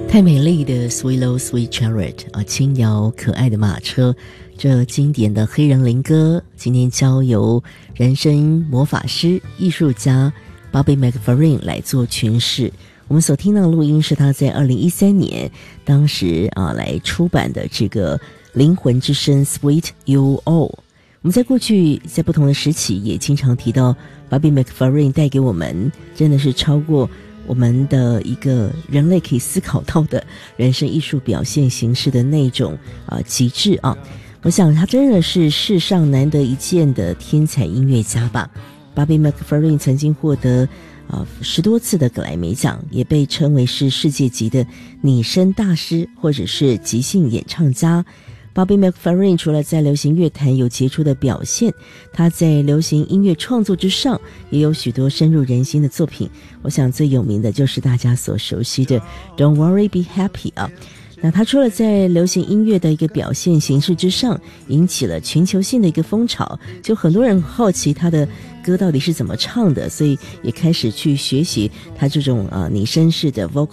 太美丽的 Sweet Low Sweet Chariot 啊，轻摇可爱的马车，这经典的黑人灵歌，今天交由人声魔法师、艺术家 Bobby McFerrin 来做诠释。我们所听到的录音是他在2013年当时来出版的这个灵魂之声 Sweet You All。我们在过去在不同的时期也经常提到 Bobby McFerrin 带给我们真的是超过我们的一个人类可以思考到的人生艺术表现形式的那种极致啊！我想他真的是世上难得一见的天才音乐家吧。Bobby McFerrin 曾经获得10多次的格莱美奖，也被称为是世界级的拟声大师或者是即兴演唱家。Bobby McFerrin 除了在流行乐坛有杰出的表现，他在流行音乐创作之上也有许多深入人心的作品。我想最有名的就是大家所熟悉的 Don't Worry Be Happy 啊。那他除了在流行音乐的一个表现形式之上引起了全球性的一个风潮，就很多人好奇他的歌到底是怎么唱的，所以也开始去学习他这种拟声式的 vocal